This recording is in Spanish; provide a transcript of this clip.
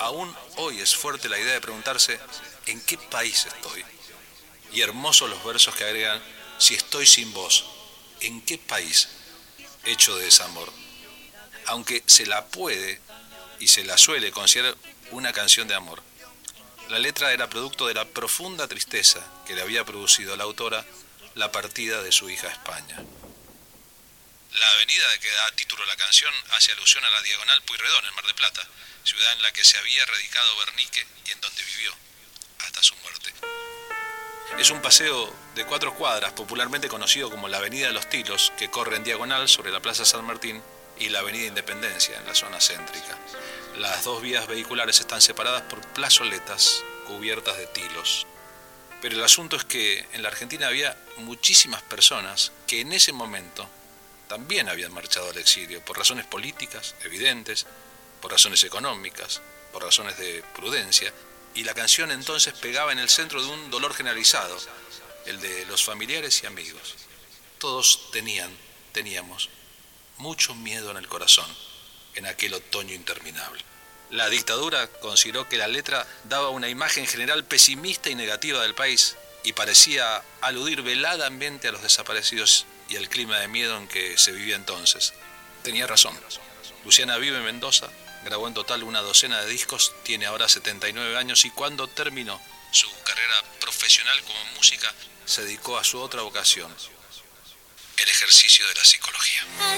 aún hoy es fuerte la idea de preguntarse ¿en qué país estoy? Y hermosos los versos que agregan: si estoy sin vos, ¿en qué país hecho de desamor? Aunque se la puede y se la suele considerar una canción de amor, la letra era producto de la profunda tristeza que le había producido a la autora la partida de su hija a España. La avenida de que da título a la canción hace alusión a la diagonal Pueyrredón en Mar del Plata, ciudad en la que se había radicado Bernique y en donde vivió hasta su muerte. Es un paseo de 4 cuadras, popularmente conocido como la Avenida de los Tilos, que corre en diagonal sobre la Plaza San Martín y la Avenida Independencia, en la zona céntrica. Las dos vías vehiculares están separadas por plazoletas cubiertas de tilos. Pero el asunto es que en la Argentina había muchísimas personas que en ese momento también habían marchado al exilio, por razones políticas evidentes, por razones económicas, por razones de prudencia, y la canción entonces pegaba en el centro de un dolor generalizado, el de los familiares y amigos. Todos teníamos mucho miedo en el corazón en aquel otoño interminable. La dictadura consideró que la letra daba una imagen general pesimista y negativa del país y parecía aludir veladamente a los desaparecidos y al clima de miedo en que se vivía entonces. Tenía razón. Luciana vive en Mendoza, grabó en total una docena de discos, tiene ahora 79 años y cuando terminó su carrera profesional como música se dedicó a su otra vocación, el ejercicio de la psicología.